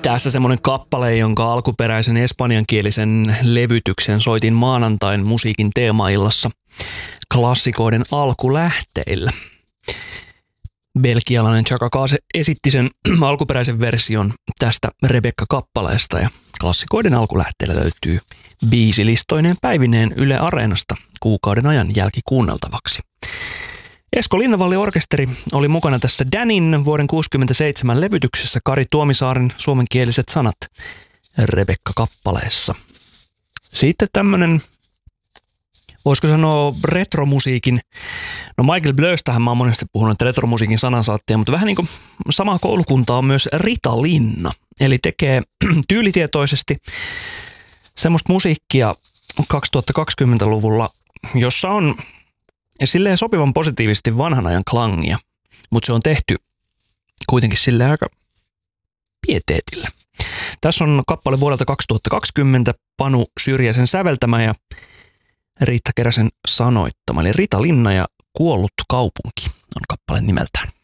Tässä semmoinen kappale, jonka alkuperäisen espanjankielisen levytyksen soitin maanantain musiikin teemaillassa klassikoiden alkulähteillä. Belgialainen Chaka Kase esitti sen alkuperäisen version tästä Rebekka-kappaleesta ja klassikoiden alkulähteellä löytyy biisilistoineen päivineen Yle Areenasta kuukauden ajan jälkikuunneltavaksi. Esko Linnavalli-orkesteri oli mukana tässä Danin vuoden 1967 levytyksessä Kari Tuomisaaren suomenkieliset sanat Rebekka-kappaleessa. Sitten tämmönen, voisiko sanoa retromusiikin, no Michael Blöstähän mä oon monesti puhunut, että retromusiikin sanansaattia, mutta vähän niin kuin samaa koulukuntaa on myös Rita Linna. Eli tekee tyylitietoisesti semmoista musiikkia 2020-luvulla, jossa on silleen sopivan positiivisesti vanhan ajan klangia, mutta se on tehty kuitenkin silleen aika pieteetillä. Tässä on kappale vuodelta 2020, Panu Syrjäsen säveltämä ja Riitta Keräsen sanoittama, eli Rita Linna ja Kuollut kaupunki on kappale nimeltään.